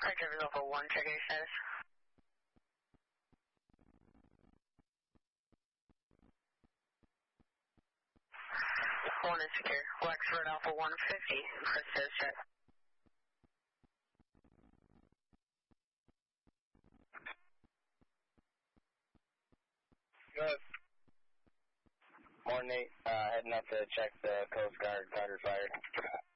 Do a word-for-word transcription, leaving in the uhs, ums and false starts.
Travis Alpha one, check your status. One is secure. Wexford Alpha one fifty, press status check. Good. Morning, Nate. Uh, heading up to check the Coast Guard Carter fired.